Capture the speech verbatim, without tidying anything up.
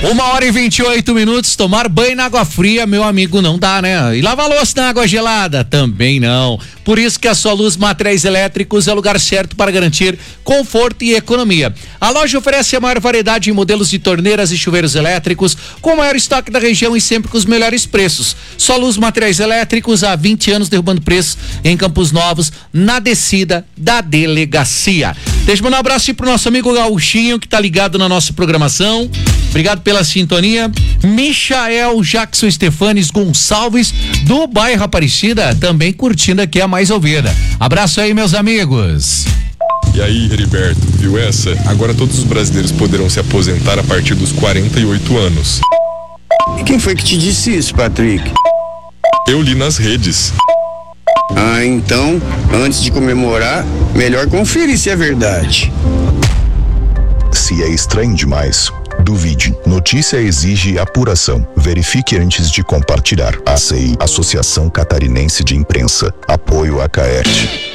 Uma hora e vinte e oito minutos, tomar banho na água fria, meu amigo, não dá, né? E lavar louça na água gelada, também não. Por isso que a Soluz Materiais Elétricos é o lugar certo para garantir conforto e economia. A loja oferece a maior variedade em modelos de torneiras e chuveiros elétricos, com o maior estoque da região e sempre com os melhores preços. Soluz Materiais Elétricos, há vinte anos derrubando preços em Campos Novos, na descida da delegacia. Deixa eu mandar um abraço pro nosso amigo Gauchinho, que tá ligado na nossa programação. Obrigado pela sintonia. Michael Jackson Stefanes Gonçalves, do bairro Aparecida, também curtindo aqui a Mais Ouvida. Abraço aí, meus amigos. E aí, Heriberto, viu essa? Agora todos os brasileiros poderão se aposentar a partir dos quarenta e oito anos. E quem foi que te disse isso, Patrick? Eu li nas redes. Ah, então, antes de comemorar, melhor conferir se é verdade. Se é estranho demais, duvide. Notícia exige apuração. Verifique antes de compartilhar. A C I, Associação Catarinense de Imprensa. Apoio a Caerte.